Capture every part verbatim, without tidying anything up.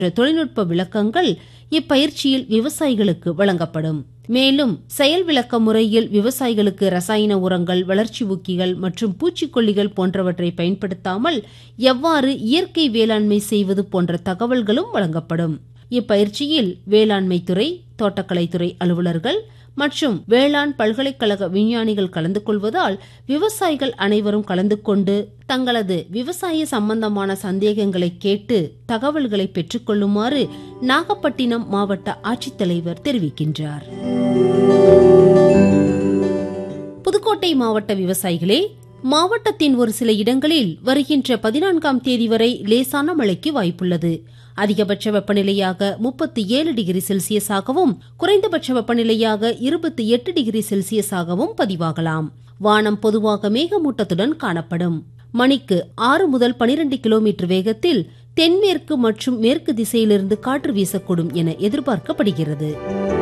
தொழில்நுட்ப விளக்கங்கள் இப்பயிற்சியில் விவசாயிகளுக்கு வழங்கப்படும். மேலும் செயல் விளக்க முறையில் விவசாயிகளுக்கு ரசாயன உரங்கள், வளர்ச்சி ஊக்கிகள் மற்றும் பூச்சிக்கொல்லிகள் போன்றவற்றை பயன்படுத்தாமல் எவ்வாறு இயற்கை வேளாண்மை செய்வது போன்ற தகவல்களும் வழங்கப்படும். இப்பயிற்சியில் வேளாண்மை துறை, தோட்டக்கலைத்துறை அலுவலர்கள் மற்றும் வேளாண் பல்கலைக்கழக விஞ்ஞானிகள் கலந்து கொள்வதால் விவசாயிகள் அனைவரும் கலந்து கொண்டு தங்களது விவசாய சம்பந்தமான சந்தேகங்களை கேட்டு தகவல்களை பெற்றுக்கொள்ளுமாறு நாகப்பட்டினம் மாவட்ட ஆட்சித்தலைவர் தெரிவிக்கின்றார். புதுக்கோட்டை மாவட்ட விவசாயிகளே, மாவட்டத்தின் ஒரு சில இடங்களில் வருகின்ற பதினான்காம் தேதி வரை லேசான மழைக்கு வாய்ப்புள்ளது. அதிகபட்ச வெப்பநிலையாக முப்பத்தி ஏழு டிகிரி செல்சியஸாகவும் குறைந்தபட்ச வெப்பநிலையாக இருபத்தி எட்டு டிகிரி செல்சியஸாகவும் பதிவாகலாம். வானம் பொதுவாக மேகமூட்டத்துடன் காணப்படும். மணிக்கு ஆறு முதல் பனிரெண்டு கிலோமீட்டர் வேகத்தில் தென்மேற்கு மற்றும் மேற்கு திசையிலிருந்து காற்று வீசக்கூடும் என எதிர்பார்க்கப்படுகிறது.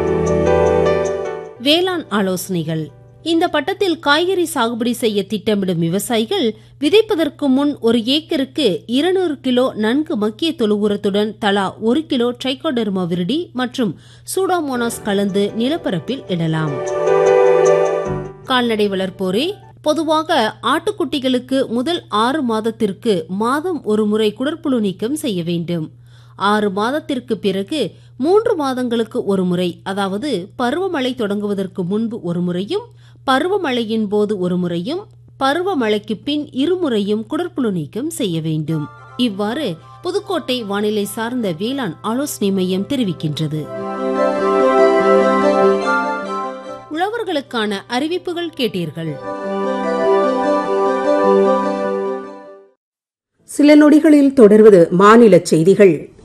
வேளாண் ஆலோசனைகள். இந்த பட்டத்தில் காய்கறி சாகுபடி செய்ய திட்டமிடும் விவசாயிகள் விதைப்பதற்கு முன் ஒரு ஏக்கருக்கு இருநூறு கிலோ நன்கு மக்கிய தொழு உரத்துடன் தலா ஒரு கிலோ ட்ரைகோடெர்மா விரிடி மற்றும் சூடோமோனாஸ் கலந்து நிலப்பரப்பில் இடலாம். கால்நடை வளர்ப்போரே, பொதுவாக ஆட்டுக்குட்டிகளுக்கு முதல் ஆறு மாதத்திற்கு மாதம் ஒரு முறை குடற்புழு நீக்கம் செய்ய வேண்டும். ஆறு மாதத்திற்கு பிறகு மூன்று மாதங்களுக்கு ஒரு முறை, அதாவது பருவமழை தொடங்குவதற்கு முன்பு ஒரு முறையும், பருவமழையின் போது ஒரு முறையும், பருவமழைக்கு பின் இருமுறையும் குடற்புழு நீக்கம் செய்ய வேண்டும். இவ்வாறு புதுக்கோட்டை வானிலை சார்ந்த வேளாண் ஆலோசனை மையம் தெரிவிக்கின்றது. உழவர்களுக்கான அறிவிப்புகள் கேட்டீர்கள். சில நொடிகளில் தொடர்வது மாநில செய்திகள்.